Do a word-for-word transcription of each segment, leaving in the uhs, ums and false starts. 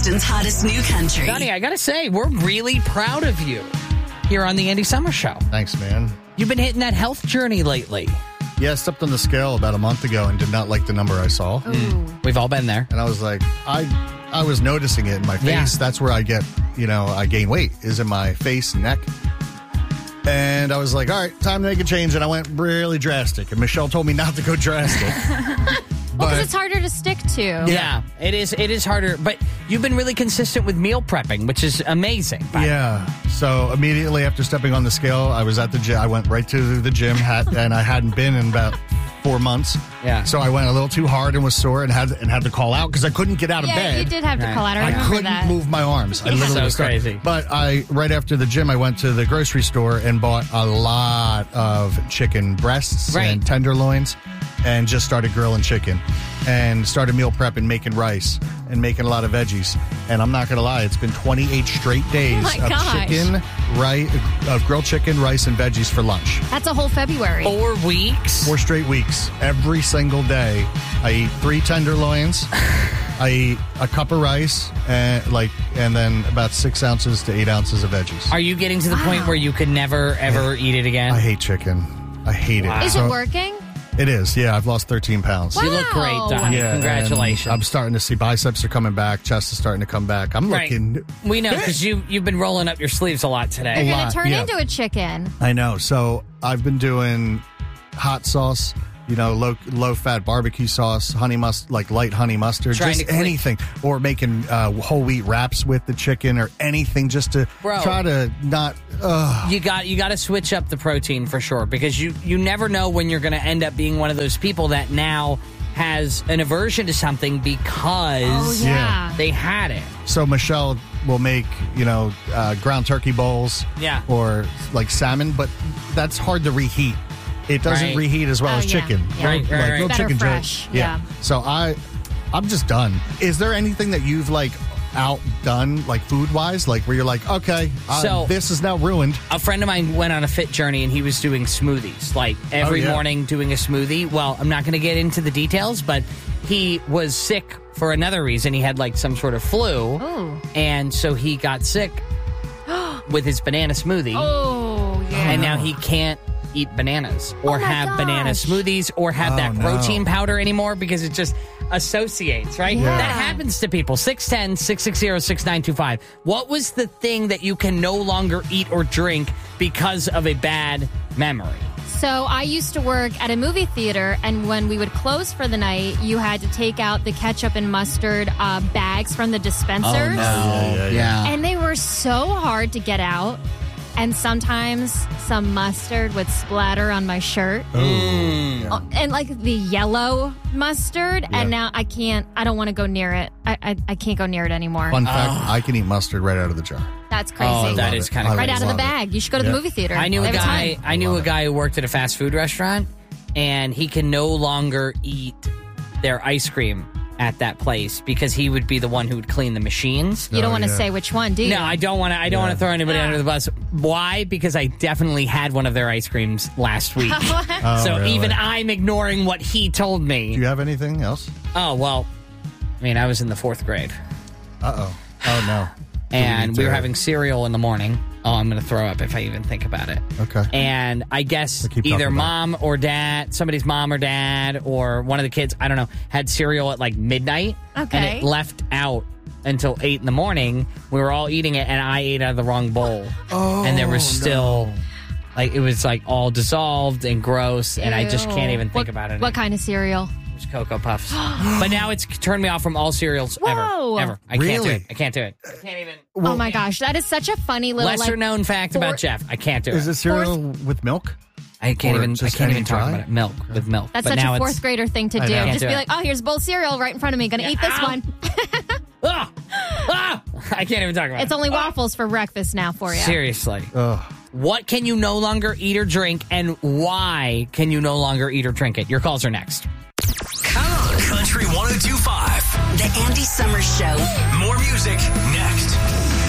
Houston's hottest new country. Donnie, I got to say, we're really proud of you here on the Andy Summer Show. Thanks, man. You've been hitting that health journey lately. Yeah, I stepped on the scale about a month ago and did not like the number I saw. Mm. We've all been there. And I was like, I I was noticing it in my face. Yeah. That's where I get, you know, I gain weight, is in my face and neck. And I was like, all right, time to make a change. And I went really drastic. And Michelle told me not to go drastic. Well, because it's harder to stick to. Yeah, it is It is harder. But you've been really consistent with meal prepping, which is amazing. Yeah. So immediately after stepping on the scale, I was at the gym. I went right to the gym, had, and I hadn't been in about four months. Yeah. So I went a little too hard and was sore and had and had to call out because I couldn't get out of yeah, bed. you did have to Right. call out. I I remember couldn't that. move my arms. I literally So was stuck. crazy. But I, right after the gym, I went to the grocery store and bought a lot of chicken breasts Right. and tenderloins and just started grilling chicken and started meal prep and making rice and making a lot of veggies. And I'm not going to lie, it's been twenty-eight straight days Oh my of gosh. chicken, rice, of grilled chicken, rice, and veggies for lunch. That's a whole February. Four weeks. Four straight weeks. Every single day, I eat three tenderloins. I eat a cup of rice and like, and then about six ounces to eight ounces of veggies. Are you getting to the point Wow. where you could never, ever eat it again? I hate chicken. I hate Wow. it. Is So- it working? It is. Yeah, I've lost thirteen pounds. You look great, Wow. Donnie. Yeah, Congratulations. and I'm starting to see biceps are coming back. Chest is starting to come back. I'm Right. looking. We know because you, you've been rolling up your sleeves a lot today. A You're lot, going to turn yeah. into a chicken. I know. So I've been doing hot sauce, you know, low low fat barbecue sauce, honey must like light honey mustard, Trying just to clean- anything, or making uh, whole wheat wraps with the chicken or anything, just to Bro. try to not. Uh, You got you got to switch up the protein for sure because you you never know when you're going to end up being one of those people that now has an aversion to something because Oh, yeah. they had it. So Michelle will make, you know, uh, ground turkey bowls, Yeah. or like salmon, but that's hard to reheat. It doesn't Right. reheat as well Oh, as yeah. chicken. Yeah. Right, right, Like right. grilled Better chicken fresh, joint- yeah. So I, I'm just done. Is there anything that you've like outdone, like food wise, like where you're like, okay, uh, So- this is now ruined? A friend of mine went on a fit journey and he was doing smoothies, like every Oh, yeah. morning doing a smoothie. Well, I'm not going to get into the details, but he was sick for another reason. He had like some sort of flu. Ooh. And so he got sick with his banana smoothie. Oh, yeah. And now he can't eat bananas or Oh my have banana gosh. smoothies or have Oh, that no. protein powder anymore because it just associates, right? Yeah. That happens to people. six one zero, six six zero, six nine two five. What was the thing that you can no longer eat or drink because of a bad memory? So I used to work at a movie theater, and when we would close for the night, you had to take out the ketchup and mustard uh, bags from the dispensers. Yeah, yeah, yeah. And they were so hard to get out. And sometimes some mustard would splatter on my shirt. Mm. Oh, and like the yellow mustard. Yeah. And now I can't, I don't want to go near it. I, I, I can't go near it anymore. Fun fact: I can eat mustard right out of the jar. That's crazy. Oh, that love is it. kind I of right crazy. out of the love it. bag. You should go to Yeah. the movie theater. I knew They a have guy. ton. I knew love a it. guy who worked at a fast food restaurant, and he can no longer eat their ice cream at that place because he would be the one who would clean the machines. You don't Oh, want to yeah. say which one, do you? No, I don't want to. I don't Yeah. want to throw anybody under the bus. Why? Because I definitely had one of their ice creams last week. Oh, so really? even I'm ignoring what he told Do me. you have anything else? Oh well, I mean, I was in the fourth grade, Uh oh. Oh no. and need we were to- having cereal in the morning. Oh, I'm going to throw up if I even think about it. Okay. And I guess So keep either talking about mom or dad, somebody's mom or dad, or one of the kids, I don't know, had cereal at like midnight. Okay. And it left out until eight in the morning. We were all eating it, and I ate out of the wrong bowl. Oh, and there was still, no. like, it was like all dissolved and gross, and I just can't Ew. even think What- about it. What kind of cereal? It was Cocoa Puffs. But now it's turned me off from all cereals Whoa. ever. Ever. I can't do Really? it. I can't do it. I can't even. Oh my gosh, that is such a funny little Lesser like, known fact four- about Jeff. I can't do Is it. it cereal with milk? I can't or even. I just can't any even talk dry? about it. Milk with milk. That's but such now a fourth it's, grader thing to I do. know. Just Can't do be it. like, oh, here's a bowl of cereal right in front of me. Gonna eat this Ow. one. Ah! Ah! I can't even talk about It's it. only waffles for breakfast now for you. Seriously. Ugh. What can you no longer eat or drink, and why can you no longer eat or drink it? Your calls are next. Come on. Country one oh two point five. The Andy Summers Show. More music next.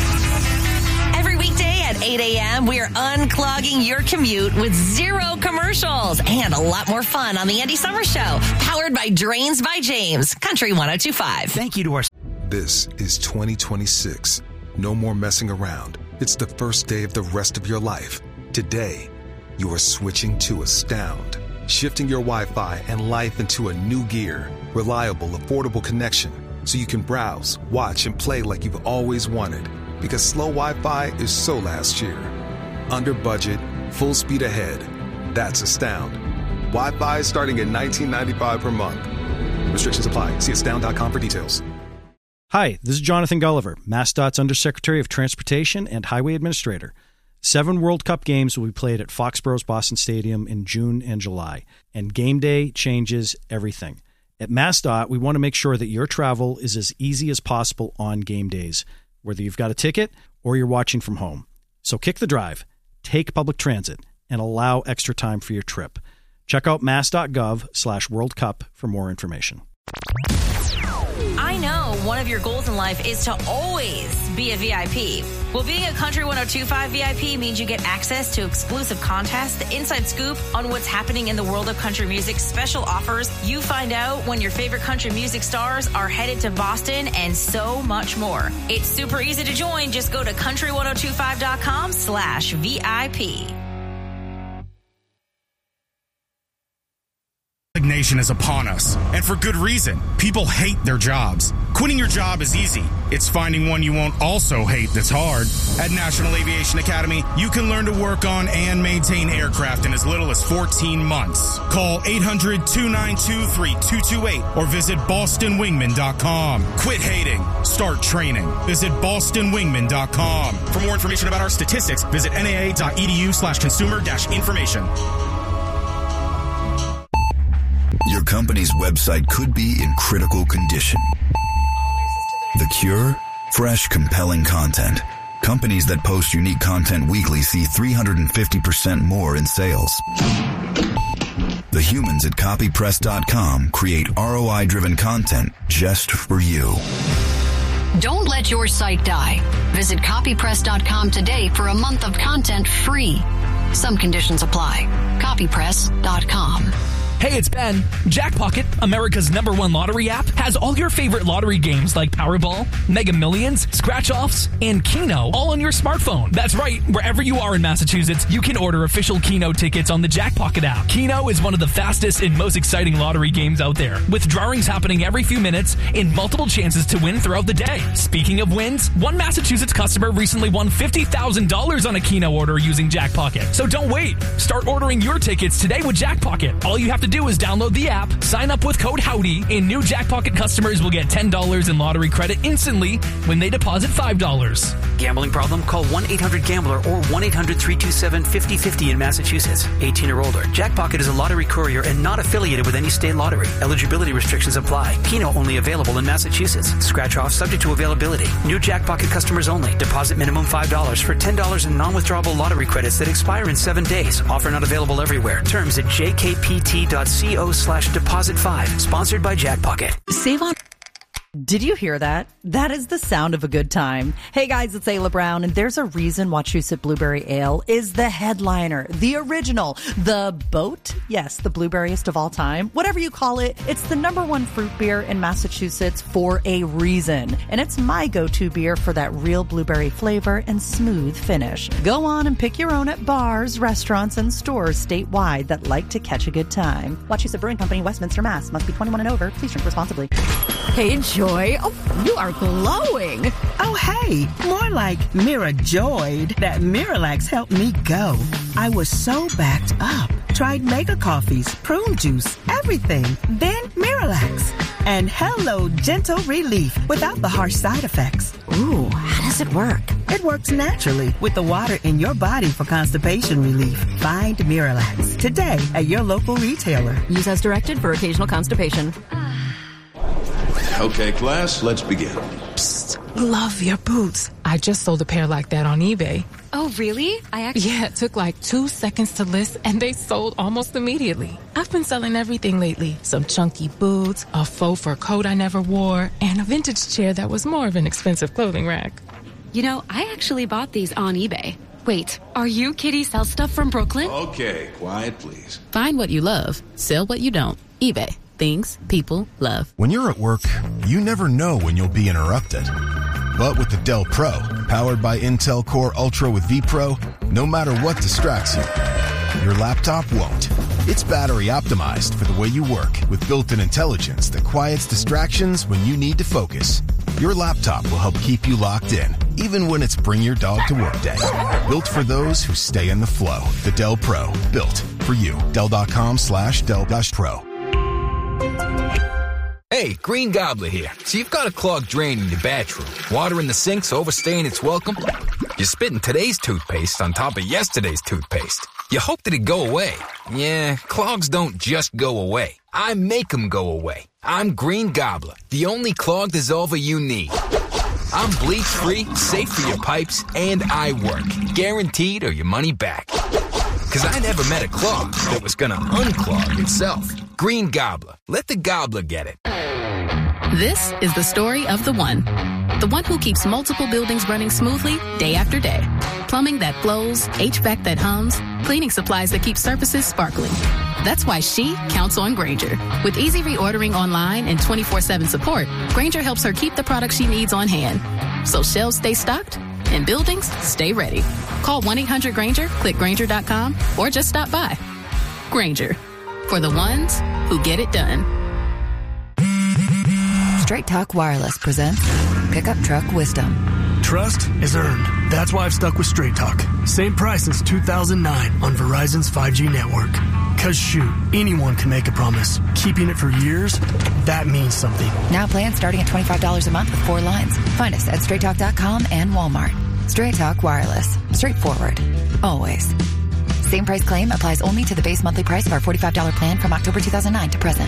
Every weekday at eight a.m., we are unclogging your commute with zero commercials and a lot more fun on the Andy Summer Show, powered by Drains by James, Country one oh two point five. Thank you to our This is twenty twenty-six. No more messing around. It's the first day of the rest of your life. Today, you are switching to Astound, shifting your Wi-Fi and life into a new gear. Reliable, affordable connection, so you can browse, watch, and play like you've always wanted. Because slow Wi-Fi is so last year. Under budget, full speed ahead. That's Astound. Wi-Fi starting at nineteen ninety-five per month. Restrictions apply. See astound dot com for details. Hi, this is Jonathan Gulliver, MassDOT's Undersecretary of Transportation and Highway Administrator. Seven World Cup games will be played at Foxborough's Boston Stadium in June and July, and game day changes everything. At MassDOT, we want to make sure that your travel is as easy as possible on game days, whether you've got a ticket or you're watching from home. So kick the drive, take public transit, and allow extra time for your trip. Check out mass.gov slash World Cup for more information. I know one of your goals in life is to always be a V I P. Well, being a Country one oh two point five V I P means you get access to exclusive contests, the inside scoop on what's happening in the world of country music, special offers. You find out when your favorite country music stars are headed to Boston, and so much more. It's super easy to join. Just go to country one oh two five dot com slash V I P. Resignation is upon us, and for good reason. People hate their jobs. Quitting your job is easy. It's finding one you won't also hate that's hard. At National Aviation Academy, you can learn to work on and maintain aircraft in as little as fourteen months. Call eight hundred, two nine two, three two two eight or visit boston wingman dot com. Quit hating. Start training. Visit boston wingman dot com. For more information about our statistics, visit N A A dot E D U slash consumer dash information. Your company's website could be in critical condition. The cure? Fresh, compelling content. Companies that post unique content weekly see three hundred fifty percent more in sales. The humans at copy press dot com create R O I-driven content just for you. Don't let your site die. Visit copy press dot com today for a month of content free. Some conditions apply. copy press dot com. Hey, it's Ben. Jackpocket, America's number one lottery app, has all your favorite lottery games like Powerball, Mega Millions, Scratch-Offs, and Keno all on your smartphone. That's right. Wherever you are in Massachusetts, you can order official Keno tickets on the Jackpocket app. Keno is one of the fastest and most exciting lottery games out there, with drawings happening every few minutes and multiple chances to win throughout the day. Speaking of wins, one Massachusetts customer recently won fifty thousand dollars on a Keno order using Jackpocket. So don't wait. Start ordering your tickets today with Jackpocket. All you have to do is download the app, sign up with code Howdy, and new Jackpocket customers will get ten dollars in lottery credit instantly when they deposit five dollars. Gambling problem? Call one eight hundred gambler or one eight hundred, three two seven, five oh five oh in Massachusetts. eighteen or older. Jackpocket is a lottery courier and not affiliated with any state lottery. Eligibility restrictions apply. Keno only available in Massachusetts. Scratch off subject to availability. New Jackpocket customers only. Deposit minimum five dollars for ten dollars in non-withdrawable lottery credits that expire in seven days. Offer not available everywhere. Terms at j k p t dot co slash deposit five. Sponsored by Jackpocket. Save on. Did you hear that? That is the sound of a good time. Hey guys, it's Ayla Brown, and there's a reason Wachusett Blueberry Ale is the headliner, the original, the boat. Yes, the blueberriest of all time. Whatever you call it, it's the number one fruit beer in Massachusetts for a reason. And it's my go-to beer for that real blueberry flavor and smooth finish. Go on and pick your own at bars, restaurants, and stores statewide that like to catch a good time. Wachusett Brewing Company, Westminster, Mass. Must be twenty-one and over. Please drink responsibly. Hey, Joy. Oh, you are glowing. Oh, hey, more like Mira joyed that Miralax helped me go. I was so backed up. Tried mega coffees, prune juice, everything. Then Miralax. And hello, gentle relief without the harsh side effects. Ooh, how does it work? It works naturally with the water in your body for constipation relief. Find Miralax today at your local retailer. Use as directed for occasional constipation. Okay, class, let's begin. Psst, love your boots. I just sold a pair like that on eBay. Oh, really? I actually... Yeah, it took like two seconds to list, and they sold almost immediately. I've been selling everything lately. Some chunky boots, a faux fur coat I never wore, and a vintage chair that was more of an expensive clothing rack. You know, I actually bought these on eBay. Wait, are you Kitty Sell Stuff from Brooklyn? Okay, quiet, please. Find what you love, sell what you don't. eBay. things people love. When you're at work, you never know when you'll be interrupted. But with the Dell Pro, powered by Intel Core Ultra with vPro, no matter what distracts you, your laptop won't. It's battery optimized for the way you work with built-in intelligence that quiets distractions when you need to focus. Your laptop will help keep you locked in, even when it's bring your dog to work day. Built for those who stay in the flow. The Dell Pro, built for you. Dell.com slash Dell dash Pro. Hey, Green Gobbler here. So you've got a clogged drain in your bathroom. Water in the sink's overstaying its welcome. You're spitting today's toothpaste on top of yesterday's toothpaste. You hope that it go away. Yeah, clogs don't just go away. I make them go away. I'm Green Gobbler, the only clog dissolver you need. I'm bleach-free, safe for your pipes, and I work. Guaranteed or your money back. Because I never met a clog that was going to unclog itself. Green Gobbler. Let the gobbler get it. This is the story of the one. The one who keeps multiple buildings running smoothly day after day. Plumbing that flows, H V A C that hums, cleaning supplies that keep surfaces sparkling. That's why she counts on Grainger. With easy reordering online and twenty-four seven support, Grainger helps her keep the products she needs on hand. So shelves stay stocked and buildings stay ready. Call one eight hundred Grainger, click Grainger dot com, or just stop by. Grainger, for the ones who get it done. Straight Talk Wireless presents Pickup Truck Wisdom. Trust is earned. That's why I've stuck with Straight Talk. Same price since two thousand nine on Verizon's five G network. Cause shoot, anyone can make a promise. Keeping it for years, that means something. Now plans starting at twenty-five dollars a month with four lines. Find us at straight talk dot com and Walmart. Straight Talk Wireless. Straightforward. Always. Same price claim applies only to the base monthly price of our forty-five dollars plan from October two thousand nine to present.